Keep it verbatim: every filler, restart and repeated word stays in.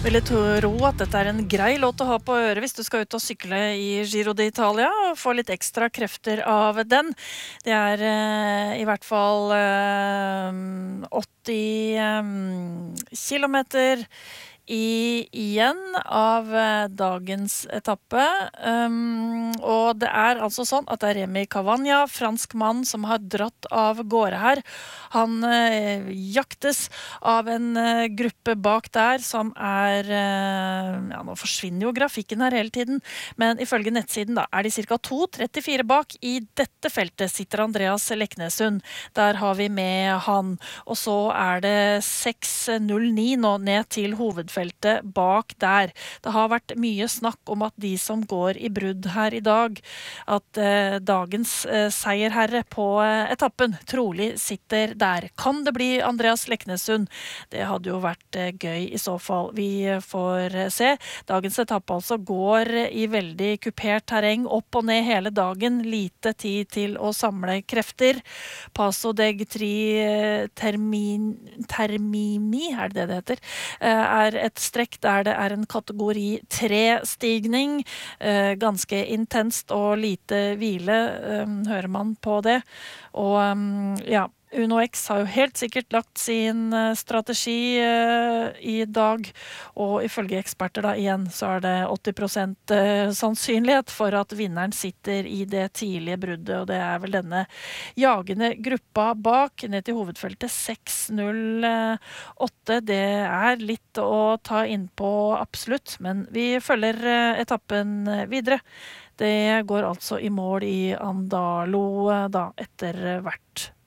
ville tro at dette er en grei låt å ha på øret hvis du skal ut og sykle i Giro d'Italia og få litt ekstra krefter av den. Det er eh, i hvert fall eh, åtti eh, kilometer i, igjen av eh, dagens etappe. Um, og det er altså sånn at det er Remy Cavagna, fransk mann, som har dratt av gårde her. Han eh, jaktes av en eh, gruppe bak der som er eh, ja, nå forsvinner jo grafikken her hele tiden, men ifølge nettsiden da, er de cirka to trettifire bak. I dette feltet sitter Andreas Leknesund. Der har vi med han. Og så er det seks null ni nå ned til hovedfeltet bak der. Det har vært mye snakk om at de som går i brudd her i dag, at eh, dagens eh, seierherre på eh, etappen trolig sitter der. Kan det bli Andreas Leknesund? Det hadde jo vært eh, gøy i så fall. Vi får eh, se. Dagens etappe altså går i veldig kupert terreng, opp og ned hele dagen. Lite tid til å samle krefter. Paso deg tri termin, termini, er det det det heter, eh, er et strekk der det er en kategori tre-stigning, eh, ganske intenst og lite hvile, eh, hører man på det. Og um, ja, Uno X har jo helt sikkert lagt sin uh, strategi uh, i dag, og ifølge eksperter da igjen så er det åtti prosent uh, sannsynlighet for at vinneren sitter i det tidlige bruddet, og det er vel denne jagende gruppa bak, ned til hovedfeltet seks null åtte. Det er litt å ta inn på absolutt, men vi følger uh, etappen videre. Det går altså i mål i Andalo da etter hvert.